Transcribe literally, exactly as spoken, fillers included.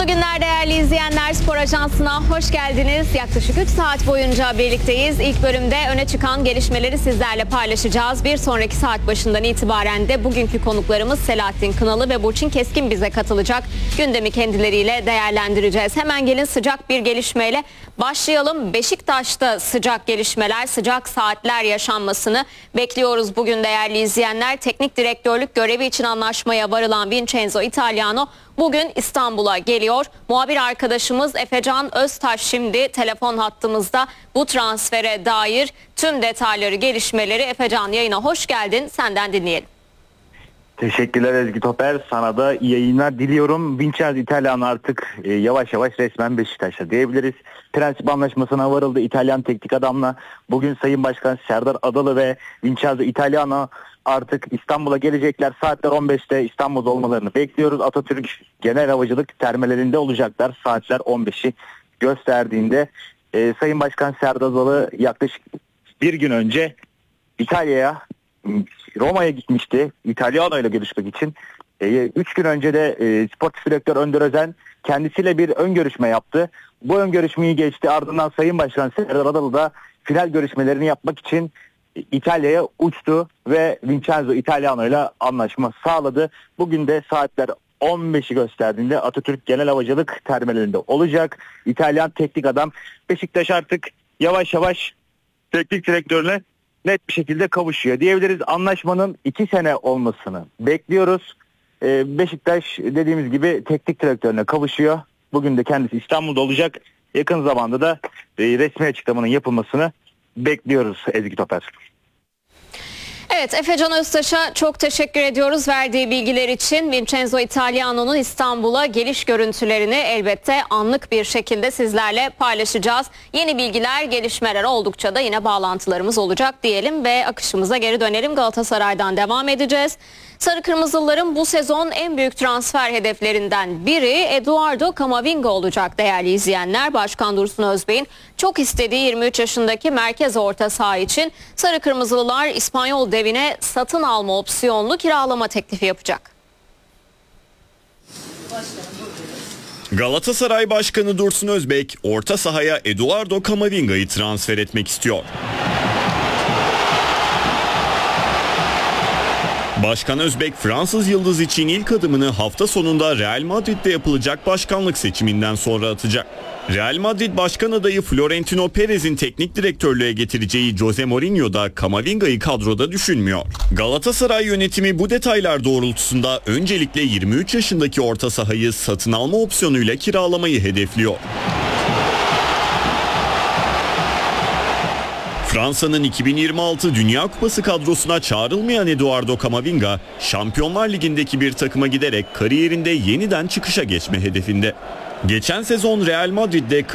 günler değerli izleyenler. Spor Ajansı'na hoş geldiniz. Yaklaşık üç saat boyunca birlikteyiz. İlk bölümde öne çıkan gelişmeleri sizlerle paylaşacağız. Bir sonraki saat başından itibaren de bugünkü konuklarımız Selahattin Kınalı ve Burçin Keskin bize katılacak. Gündemi kendileriyle değerlendireceğiz. Hemen gelin sıcak bir gelişmeyle başlayalım. Beşiktaş'ta sıcak gelişmeler, sıcak saatler yaşanmasını bekliyoruz bugün değerli izleyenler. Teknik direktörlük görevi için anlaşmaya varılan Vincenzo Italiano bugün İstanbul'a geliyor. Muhabir arkadaşımız Efecan Öztaş şimdi telefon hattımızda. Bu transfere dair tüm detayları, gelişmeleri Efecan yayına hoş geldin. Senden dinleyelim. Teşekkürler Ezgi Toper. Sana da iyi yayınlar diliyorum. Vincenzo Italiano artık e, yavaş yavaş resmen Beşiktaş'ta diyebiliriz. Prensip anlaşmasına varıldı İtalyan teknik adamla. Bugün Sayın Başkan Serdar Adalı ve Vincenzo Italiano artık İstanbul'a gelecekler. Saatler on beşte İstanbul'da olmalarını bekliyoruz. Atatürk Genel Havacılık terminalinde olacaklar. Saatler on beşi gösterdiğinde e, Sayın Başkan Serdar Adalı yaklaşık bir gün önce İtalya'ya, Roma'ya gitmişti İtalyano ile görüşmek için. Üç gün önce de e, sportif direktör Önder Özen kendisiyle bir ön görüşme yaptı. Bu ön görüşmeyi geçti. Ardından Sayın Başkan Serdar Adalı da final görüşmelerini yapmak için İtalya'ya uçtu ve Vincenzo Italiano ile anlaşma sağladı. Bugün de saatler on beşi gösterdiğinde Atatürk Genel Havacılık terminalinde olacak. İtalyan teknik adam Beşiktaş artık yavaş yavaş teknik direktörle net bir şekilde kavuşuyor diyebiliriz. Anlaşmanın iki sene olmasını bekliyoruz. Ee, Beşiktaş dediğimiz gibi teknik direktörüne kavuşuyor. Bugün de kendisi İstanbul'da olacak. Yakın zamanda da e, resmi açıklamanın yapılmasını bekliyoruz Ezgi Toper. Evet, Efecan Öztaş'a çok teşekkür ediyoruz verdiği bilgiler için. Vincenzo Italiano'nun İstanbul'a geliş görüntülerini elbette anlık bir şekilde sizlerle paylaşacağız. Yeni bilgiler, gelişmeler oldukça da yine bağlantılarımız olacak diyelim ve akışımıza geri dönelim. Galatasaray'dan devam edeceğiz. Sarı Kırmızılıların bu sezon en büyük transfer hedeflerinden biri Eduardo Camavinga olacak değerli izleyenler. Başkan Dursun Özbey'in çok istediği yirmi üç yaşındaki merkez orta saha için Sarı Kırmızılılar İspanyol devine satın alma opsiyonlu kiralama teklifi yapacak. Galatasaray Başkanı Dursun Özbek orta sahaya Eduardo Camavinga'yı transfer etmek istiyor. Başkan Özbek Fransız yıldız için ilk adımını hafta sonunda Real Madrid'de yapılacak başkanlık seçiminden sonra atacak. Real Madrid başkan adayı Florentino Perez'in teknik direktörlüğe getireceği Jose Mourinho da Camavinga'yı kadroda düşünmüyor. Galatasaray yönetimi bu detaylar doğrultusunda öncelikle yirmi üç yaşındaki orta sahayı satın alma opsiyonuyla kiralamayı hedefliyor. Fransa'nın iki bin yirmi altı Dünya Kupası kadrosuna çağrılmayan Eduardo Camavinga, Şampiyonlar Ligi'ndeki bir takıma giderek kariyerinde yeniden çıkışa geçme hedefinde. Geçen sezon Real Madrid'de